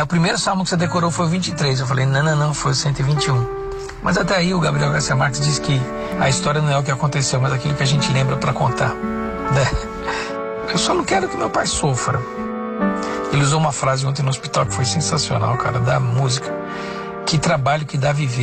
o primeiro salmo que você decorou foi o 23. Eu falei, não, foi o 121. Mas até aí o Gabriel Garcia Marques diz que a história não é o que aconteceu, mas aquilo que a gente lembra para contar, né? Eu só não quero que meu pai sofra. Ele usou uma frase ontem no hospital que foi sensacional, cara, da música. Que trabalho que dá viver.